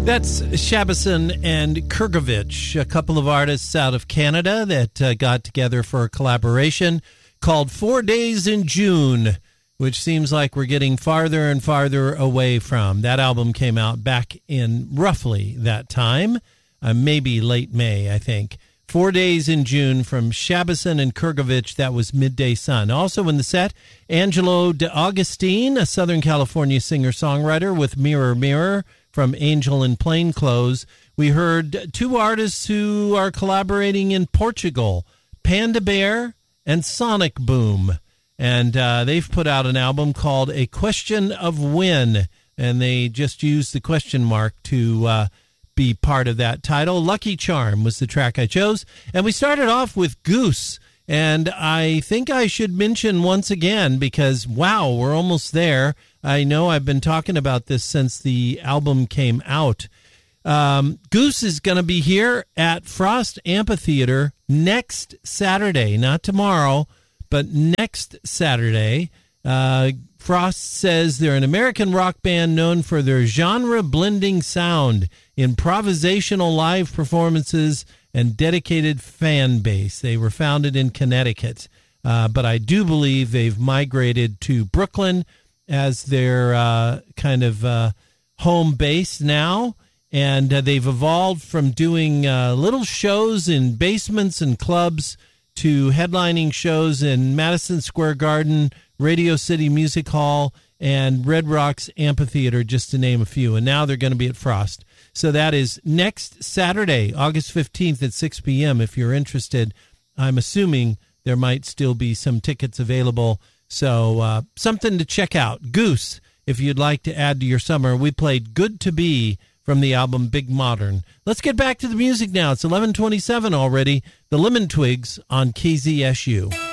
That's Shabazon and Kurgovich, a couple of artists out of Canada that got together for a collaboration called 4 Days in June, which seems like we're getting farther and farther away from. That album came out back in roughly that time, maybe late May, I think. 4 Days in June from Shabazon and Kurgovich. That was Midday Sun. Also in the set, Angelo D'Agostine, a Southern California singer-songwriter with Mirror Mirror from Angel in Plainclothes. We heard two artists who are collaborating in Portugal, Panda Bear and Sonic Boom. And they've put out an album called A Question of When, and they just used the question mark to be part of that title. Lucky Charm was the track I chose. And we started off with Goose. And I think I should mention once again, because, wow, we're almost there. I know I've been talking about this since the album came out. Goose is going to be here at Frost Amphitheater next Saturday, not tomorrow, but next Saturday. Frost says they're an American rock band known for their genre-blending sound, improvisational live performances, and dedicated fan base. They were founded in Connecticut, but I do believe they've migrated to Brooklyn as their kind of home base now, and they've evolved from doing little shows in basements and clubs to headlining shows in Madison Square Garden, Radio City Music Hall, and Red Rocks Amphitheater, just to name a few. And now they're going to be at Frost. So that is next Saturday, August 15th at 6 p.m. If you're interested, I'm assuming there might still be some tickets available. So something to check out. Goose, if you'd like to add to your summer. We played Good to Be from the album Big Modern. Let's get back to the music now. It's 11:27 already. The Lemon Twigs on KZSU.